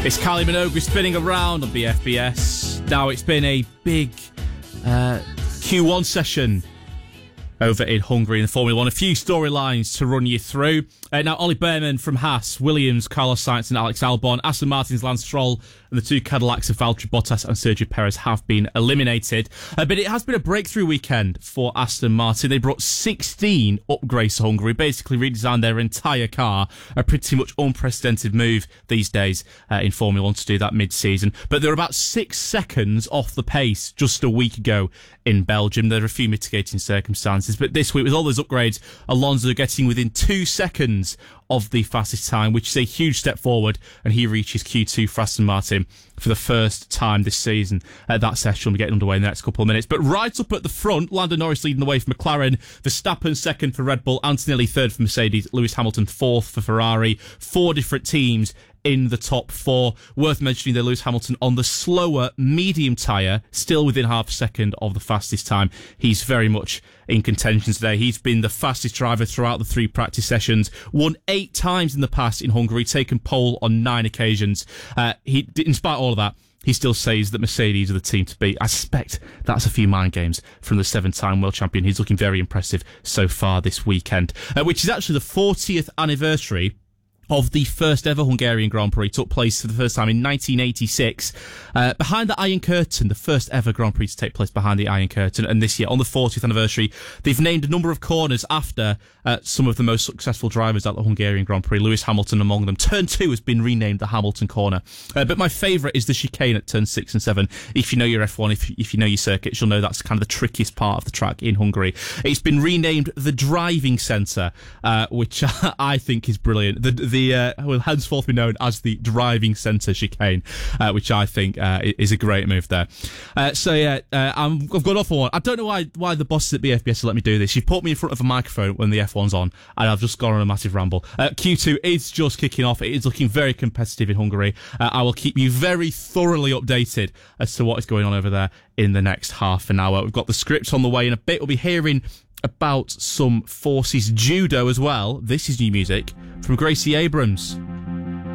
It's Kylie Minogue spinning around on BFBS. Now, it's been a big Q1 session over in Hungary in the Formula 1. A few storylines to run you through. Now, Ollie Bearman from Haas, Williams, Carlos Sainz and Alex Albon, Aston Martin's Lance Stroll, and the two Cadillacs of Valtteri Bottas and Sergio Perez have been eliminated. But it has been a breakthrough weekend for Aston Martin. They brought 16 upgrades to Hungary, basically redesigned their entire car. A pretty much unprecedented move these days in Formula 1 to do that mid-season. But they're about 6 seconds off the pace just a week ago in Belgium. There are a few mitigating circumstances. But this week, with all those upgrades, Alonso getting within 2 seconds of the fastest time, which is a huge step forward, and he reaches Q2 for Aston Martin for the first time this season. That session will be getting underway in the next couple of minutes. But right up at the front, Lando Norris leading the way for McLaren, Verstappen second for Red Bull, Antonelli third for Mercedes, Lewis Hamilton fourth for Ferrari. 4 different teams in the top 4. Worth mentioning that Lewis Hamilton on the slower medium tyre, still within half a second of the fastest time. He's very much in contention today. He's been the fastest driver throughout the 3 practice sessions, won 8 times in the past in Hungary, taken pole on 9 occasions. In spite of all of that, he still says that Mercedes are the team to beat. I suspect that's a few mind games from the 7-time world champion. He's looking very impressive so far this weekend, which is actually the 40th anniversary of the first ever Hungarian Grand Prix. Took place for the first time in 1986. Behind the Iron Curtain, the first ever Grand Prix to take place behind the Iron Curtain. And this year, on the 40th anniversary, they've named a number of corners after some of the most successful drivers at the Hungarian Grand Prix. Lewis Hamilton among them. Turn 2 has been renamed the Hamilton Corner. But my favourite is the chicane at turn 6 and 7. If you know your F1, if you know your circuits, you'll know that's kind of the trickiest part of the track in Hungary. It's been renamed the Driving Centre, which I think is brilliant. Will henceforth be known as the Driving Centre chicane, which I think is a great move there. I've gone off on one. I don't know why the bosses at BFBS let me do this. You've put me in front of a microphone when the F1's on, and I've just gone on a massive ramble. Q2 is just kicking off. It is looking very competitive in Hungary. I will keep you very thoroughly updated as to what is going on over there in the next half an hour. We've got the scripts on the way in a bit. We'll be hearing about some Forces Judo as well. This is new music from Gracie Abrams.